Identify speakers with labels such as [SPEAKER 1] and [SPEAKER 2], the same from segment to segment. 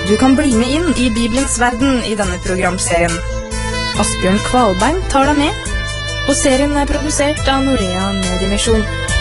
[SPEAKER 1] Du kan bli med inn i Bibelens verden i denne programserien. Asbjørn Kvalbein tar deg med, og serien er produsert av Norea Mediemisjon.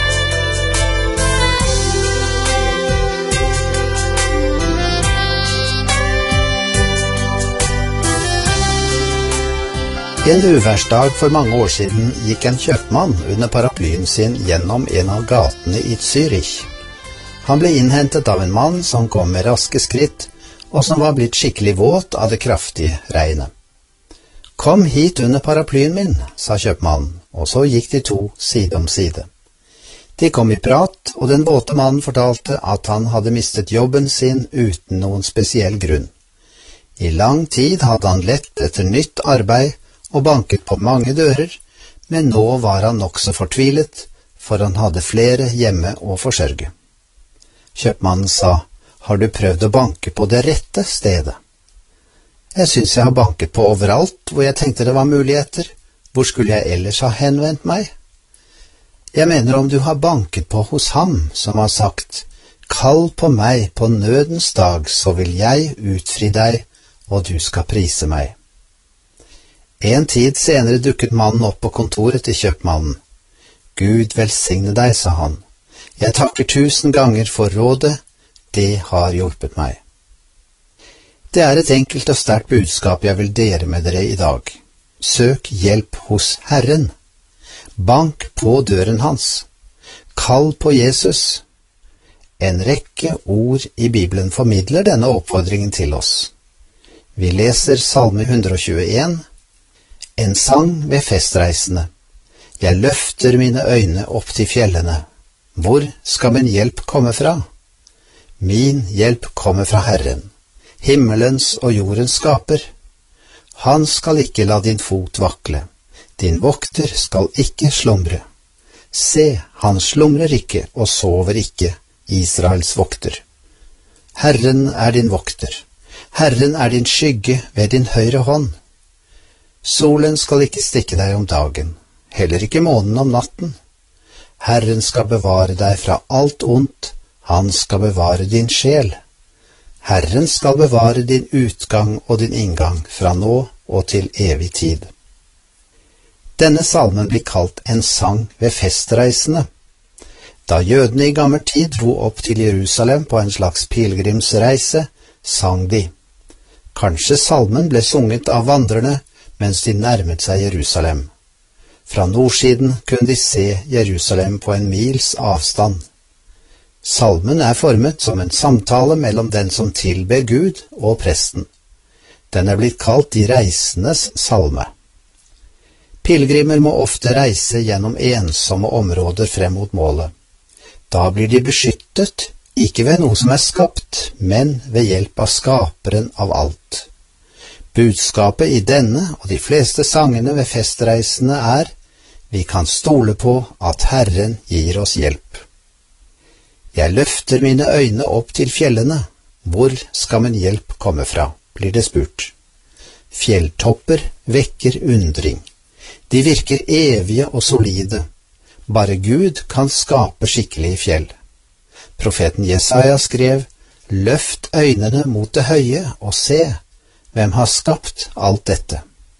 [SPEAKER 2] En uværsdag for mange år siden gikk en kjøpmann under paraplyen sin gjennom en av gatene i Zürich. Han ble innhentet av en mann som kom med raske skritt, og som var blitt skikkelig våt av det kraftige regnet. «Kom hit under paraplyen min», sa kjøpmannen, og så gikk de to side om side. De kom i prat, og den våte mannen fortalte at han hadde mistet jobben sin uten noen spesiell grunn. I lang tid hadde han lett etter nytt arbeid, og banket på mange dører, men nå var han nok så fortvilet, for han hadde flere hjemme å forsørge. Kjøpmannen sa, «Har du prøvd å banke på det rette stedet?» «Jeg synes jeg har banket på overalt hvor jeg tenkte det var muligheter. Hvor skulle jeg ellers ha henvendt meg?» «Jeg mener om du har banket på hos ham, som har sagt, «Kall på meg på nødens dag, så vil jeg utfri deg, og du skal prise meg.» En tid senere dukket mannen opp på kontoret til kjøpmannen. «Gud velsigne deg», sa han. «Jeg takker 1000 ganger for rådet. Det har hjulpet meg.» Det er et enkelt og sterkt budskap jeg vil dele med dere i dag. Søk hjelp hos Herren. Bank på døren hans. Kall på Jesus. En rekke ord i Bibelen formidler denne oppfordringen til oss. Vi leser Salme 121. En sang ved festreisende. Jeg løfter mine øyne opp til fjellene. Hvor skal min hjelp komme fra? Min hjelp kommer fra Herren, himmelens og jordens skaper. Han skal ikke la din fot vakle. Din vokter skal ikke slumre. Se, han slumrer ikke og sover ikke, Israels vokter. Herren er din vokter. Herren er din skygge ved din høyre hånd. Solen skal ikke stikke deg om dagen, heller ikke månen om natten. Herren skal bevare deg fra alt ondt, han skal bevare din sjel. Herren skal bevare din utgang og din inngang fra nå og til evig tid. Denne salmen blir kalt en sang ved festreisende. Da jødene i gammel tid dro opp til Jerusalem på en slags pilgrimsreise, sang de. Kanskje salmen ble sunget av vandrerne, mens de nærmet seg Jerusalem. Fra nordsiden kunne de se Jerusalem på en mils avstand. Salmen er formet som en samtale mellom den som tilber Gud og presten. Den er blitt kalt de reisendes salme. Pilgrimer må ofte reise gjennom ensomme områder frem mot målet. Da blir de beskyttet, ikke ved noe som er skapt, men ved hjelp av skaperen av alt. Budskapet i denne og de fleste sangene ved festreisene er: vi kan stole på at Herren gir oss hjelp. Jeg løfter mine øyne opp til fjellene. Hvor skal min hjelp komme fra, blir det spurt. Fjelltopper vekker undring. De virker evige og solide. Bare Gud kan skape skikkelige fjell. Profeten Jesaja skrev: «Løft øynene mot det høye og se. Hvem har skapt alt dette?»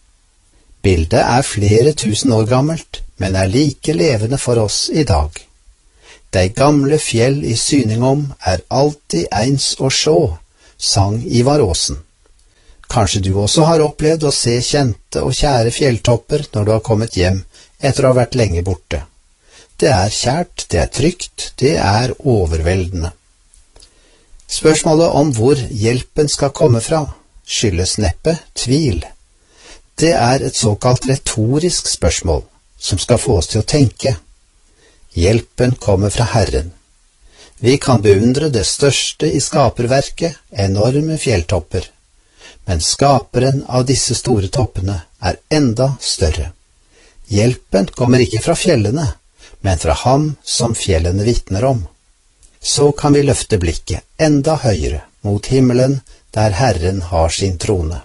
[SPEAKER 2] Bildet er flere tusen år gammelt, men er like levende for oss i dag. «Dei gamle fjell i syning om er alltid eins å sjå», sang Ivar Aasen. Kanskje du også har opplevd å se kjente og kjære fjelltopper når du har kommet hjem etter å ha vært lenge borte. Det er kjært, det er trygt, det er overveldende. Spørsmålet om hvor hjelpen skal komme fra, skyldes neppe tvil. Det er et såkalt retorisk spørsmål, som skal få oss til å tenke. Hjelpen kommer fra Herren. Vi kan beundre det største i skaperverket, enorme fjelltopper. Men skaperen av disse store toppene er enda større. Hjelpen kommer ikke fra fjellene, men fra ham som fjellene vitner om. Så kan vi løfte blikket enda høyere mot himmelen, der Herren har sin trone.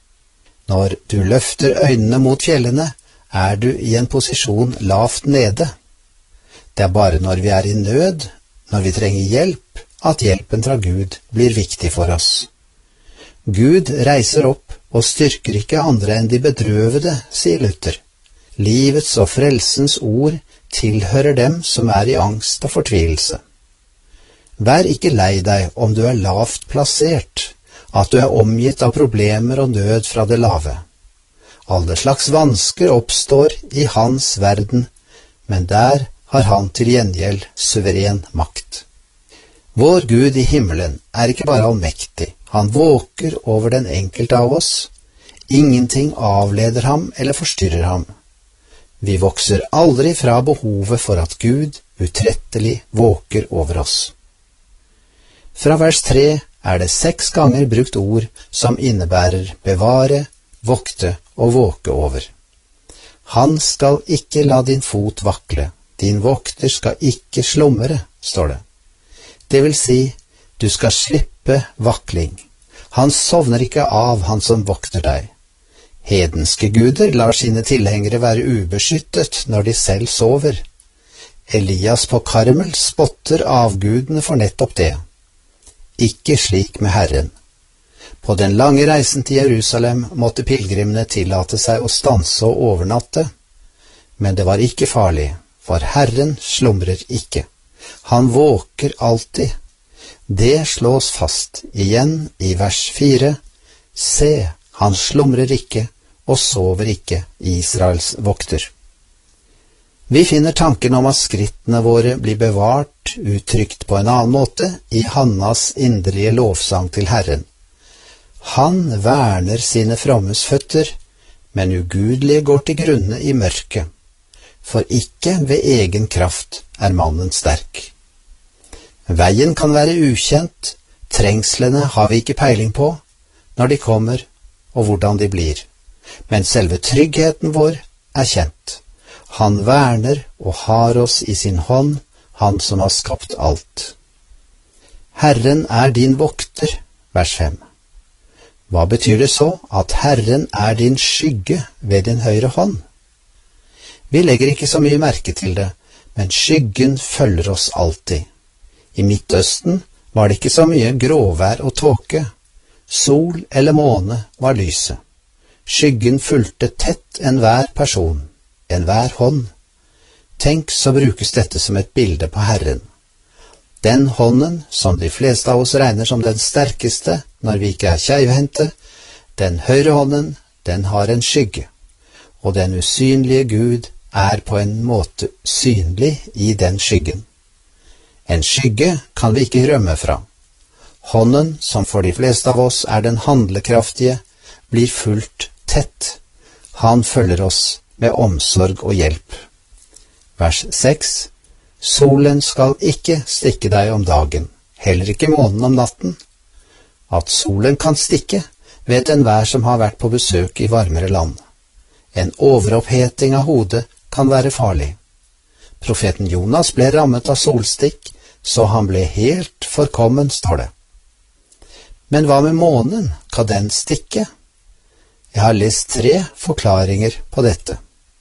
[SPEAKER 2] Når du løfter øynene mot fjellene, er du i en posisjon lavt nede. Det er bare når vi er i nød, når vi trenger hjelp, at hjelpen fra Gud blir viktig for oss. Gud reiser opp og styrker ikke andre enn de bedrøvede, sier Luther. Livets og frelsens ord tilhører dem som er i angst og fortvilelse. Vær ikke lei deg om du er lavt plassert, at du er omgitt av problemer og nød fra det lave. Alle slags vansker oppstår i hans verden, men der har han til gjengjeld suveren makt. Vår Gud i himmelen er ikke bare allmektig, han våker over den enkelte av oss. Ingenting avleder ham eller forstyrrer ham. Vi vokser aldri fra behovet for at Gud utrettelig våker over oss. Fra vers 3 er det 6 ganger brukt ord som innebærer bevare, vokte og våke over. Han skal ikke la din fot vakle, din vokter skal ikke slumre, står det. Det vil si, du skal slippe vakling. Han sovner ikke av, han som vokter deg. Hedenske guder lar sine tilhengere være ubeskyttet når de selv sover. Elias på Karmel spotter avgudene for nettopp det. Ikke slik med Herren. På den lange reisen til Jerusalem måtte pilgrimene tillate seg å stanse og overnatte. Men det var ikke farlig, for Herren slumrer ikke. Han våker alltid. Det slås fast igjen i vers 4. Se, han slumrer ikke og sover ikke, Israels vokter. Vi finner tanken om at skrittene våre blir bevart, uttrykt på en annen måte, i Hannas inderlige lovsang til Herren. Han verner sine frommes føtter, men ugudelige går til grunne i mørket, for ikke ved egen kraft er mannen sterk. Veien kan være ukjent, trengslene har vi ikke peiling på, når de kommer og hvordan de blir. Men selve tryggheten vår er kjent. Han verner og har oss i sin hånd, han som har skapt alt. Herren er din vokter, vers 5. Hva betyr det så at Herren er din skygge ved din høyre hånd? Vi legger ikke så mye merke til det, men skyggen følger oss alltid. I Midtøsten var det ikke så mye gråvær og tåke. Sol eller måne var lyset. Skyggen fulgte tett enhver person, enhver hånd. Tenk, så brukes dette som et bilde på Herren. Den hånden, som de fleste av oss regner som den sterkeste når vi ikke er keivhendte, den høyre hånden, den har en skygge, og den usynlige Gud er på en måte synlig i den skyggen. En skygge kan vi ikke rømme fra. Hånden, som for de fleste av oss er den handlekraftige, blir fulgt tett. Han følger oss med omsorg og hjelp. Vers 6. Solen skal ikke stikke deg om dagen, heller ikke månen om natten. At solen kan stikke, vet enhver som har vært på besøk i varmere land. En overoppheting av hodet kan være farlig. Profeten Jonas ble rammet av solstikk, så han ble helt forkommen, står det. Men hva med månen? Kan den stikke? Jeg har lest 3 forklaringer på dette.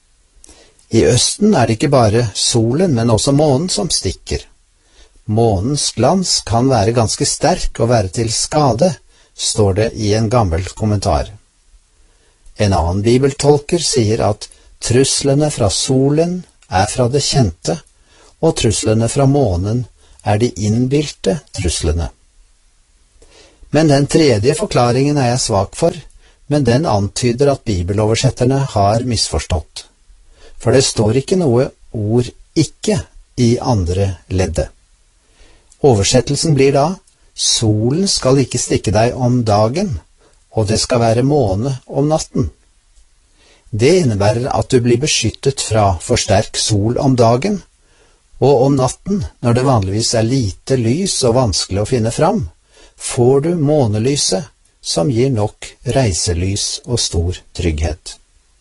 [SPEAKER 2] I Østen er det ikke bare solen, men også månen som stikker. Månens glans kan være ganske sterk og være til skade, står det i en gammel kommentar. En annen bibeltolker sier at truslene fra solen er fra det kjente, og truslene fra månen er de innbilte truslene. Men den tredje forklaringen er jeg svak for, men den antyder at bibeloversetterne har misforstått. For det står ikke noe ord ikke i andre leddet. Oversettelsen blir da, solen skal ikke stikke deg om dagen, og det skal være måne om natten. Det innebærer at du blir beskyttet fra for sterk sol om dagen, og om natten, når det vanligvis er lite lys og vanskelig å finne fram, får du månelyset, som gir nok reiselys og stor trygghet.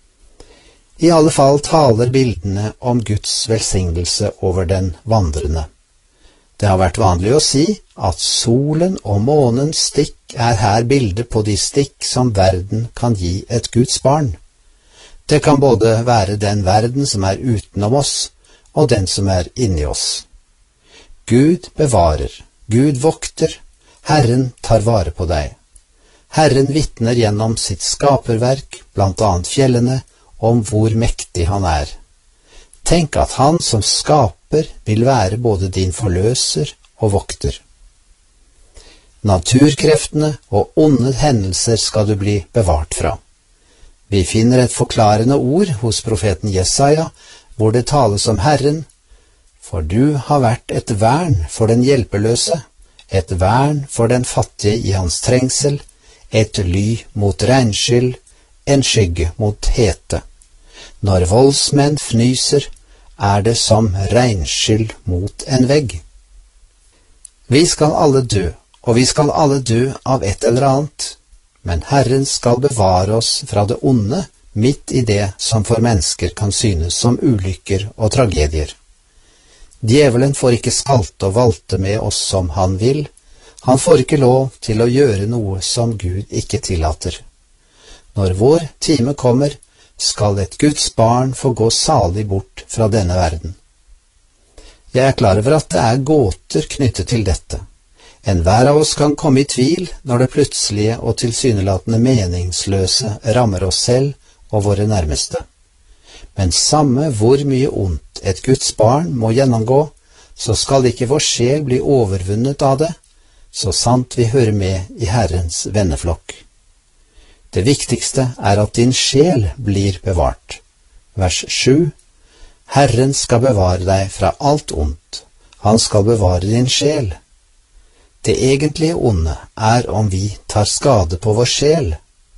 [SPEAKER 2] I alle fall taler bildene om Guds velsignelse over den vandrende. Det har vært vanlig å si at solen og månens stikk er her bildet på de stikk som verden kan gi et Guds barn. Det kan både være den verden som er utenom oss, og den som er inni oss. Gud bevarer, Gud vokter, Herren tar vare på deg. Herren vitner gjennom sitt skaperverk, blant annet fjellene, om hvor mektig han er. Tenk at han som skaper vil være både din forløser og vokter. Naturkreftene og onde hendelser skal du bli bevart fra. Vi finner et forklarende ord hos profeten Jesaja, hvor det tales om Herren, for du har vært et vern for den hjelpeløse, et vern for den fattige i hans trengsel, et ly mot regnskyll, en skygge mot hete. Når voldsmenn fnyser, er det som regnskyll mot en vegg. Vi skal alle dø, og vi skal alle dø av et eller annet, men Herren skal bevare oss fra det onde midt i det som for mennesker kan synes som ulykker og tragedier. Djevelen får ikke skalte og valte med oss som han vil. Han får ikke lov til å gjøre noe som Gud ikke tillater. Når vår time kommer, skal et Guds barn få gå salig bort fra denne verden. Jeg er klar over at det er gåter knyttet til dette. Enhver av oss kan komme i tvil når det plutselige og tilsynelatende meningsløse rammer oss selv og våre nærmeste. Men samme hvor mye ondt et Guds barn må gjennomgå, så skal ikke vår sjel bli overvunnet av det, så sant vi hører med i Herrens venneflokk. Det viktigste er at din sjel blir bevart. Vers 7. Herren skal bevare deg fra alt ondt. Han skal bevare din sjel. Det egentlige onde er om vi tar skade på vår sjel.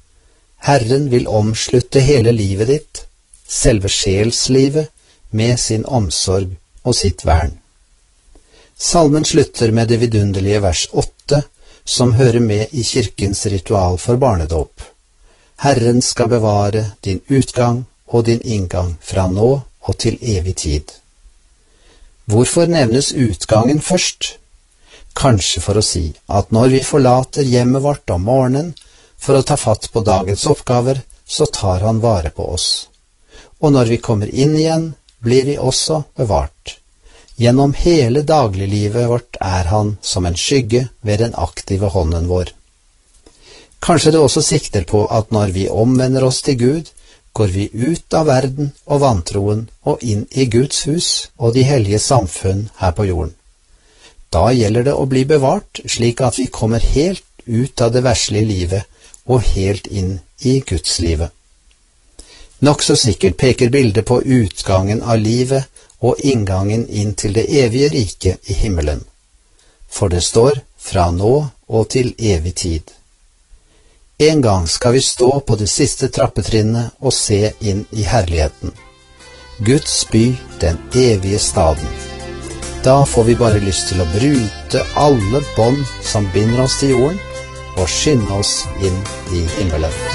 [SPEAKER 2] Herren vil omslutte hele livet ditt, selve sjelslivet, med sin omsorg og sitt vern. Salmen slutter med det vidunderlige vers 8, som hører med i kirkens ritual for barnedåp. Herren skal bevare din utgang og din inngang fra nå og til evig tid. Hvorfor nevnes utgangen først? Kanskje for å si at når vi forlater hjemmet vårt om morgenen for å ta fatt på dagens oppgaver, så tar han vare på oss. Og når vi kommer inn igjen, blir vi også bevart. Gjennom hele dagliglivet vårt er han som en skygge ved den aktive hånden vår. Kanskje det også sikter på at når vi omvender oss til Gud, går vi ut av verden og vantroen og inn i Guds hus og de hellige samfunn her på jorden. Da gjelder det å bli bevart slik at vi kommer helt ut av det verslige livet og helt inn i Guds livet. Nok så sikkert peker bildet på utgangen av livet og inngangen inn til det evige riket i himmelen. For det står fra nå og til evig tid. En gang skal vi stå på det siste trappetrinnet og se inn i herligheten. Guds by, den evige staden. Da får vi bare lyst til å bryte alle bånd som binder oss til jorden, og skynde oss inn i himmelen.